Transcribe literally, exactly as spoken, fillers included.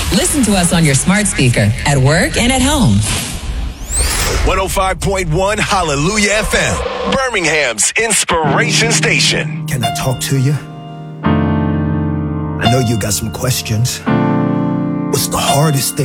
Listen to us on your smart speaker, at work and at home. one oh five point one Hallelujah F M, Birmingham's inspiration station. Can I talk to you? I know you got some questions. What's the hardest thing